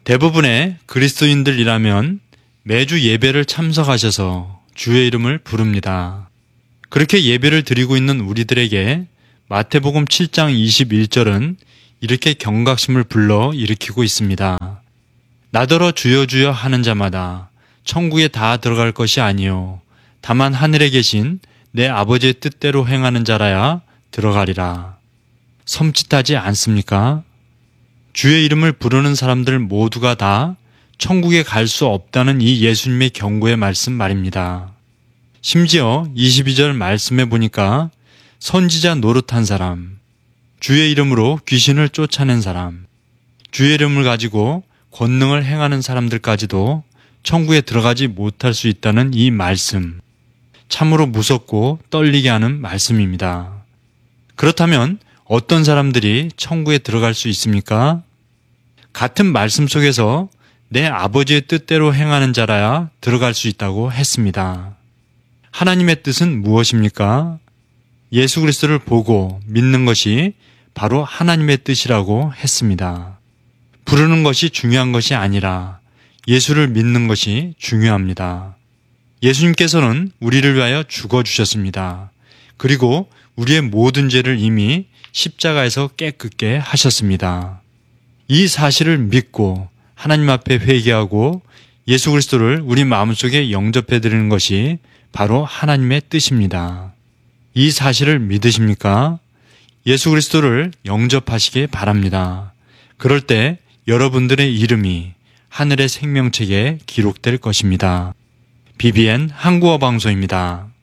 대부분의 그리스도인들이라면 매주 예배를 참석하셔서 주의 이름을 부릅니다. 그렇게 예배를 드리고 있는 우리들에게 마태복음 7장 21절은 이렇게 경각심을 불러 일으키고 있습니다. 나더러 주여 주여 하는 자마다 천국에 다 들어갈 것이 아니요 다만 하늘에 계신 내 아버지의 뜻대로 행하는 자라야 들어가리라. 섬찟하지 않습니까? 주의 이름을 부르는 사람들 모두가 다 천국에 갈 수 없다는 이 예수님의 경고의 말씀 말입니다. 심지어 22절 말씀에 보니까 선지자 노릇한 사람, 주의 이름으로 귀신을 쫓아낸 사람, 주의 이름을 가지고 권능을 행하는 사람들까지도 천국에 들어가지 못할 수 있다는 이 말씀, 참으로 무섭고 떨리게 하는 말씀입니다. 그렇다면 어떤 사람들이 천국에 들어갈 수 있습니까? 같은 말씀 속에서 내 아버지의 뜻대로 행하는 자라야 들어갈 수 있다고 했습니다. 하나님의 뜻은 무엇입니까? 예수 그리스도를 보고 믿는 것이 바로 하나님의 뜻이라고 했습니다. 부르는 것이 중요한 것이 아니라 예수를 믿는 것이 중요합니다. 예수님께서는 우리를 위하여 죽어주셨습니다. 그리고 우리의 모든 죄를 이미 십자가에서 깨끗게 하셨습니다. 이 사실을 믿고 하나님 앞에 회개하고 예수 그리스도를 우리 마음속에 영접해드리는 것이 바로 하나님의 뜻입니다. 이 사실을 믿으십니까? 예수 그리스도를 영접하시기 바랍니다. 그럴 때 여러분들의 이름이 하늘의 생명책에 기록될 것입니다. BBN 한국어 방송입니다.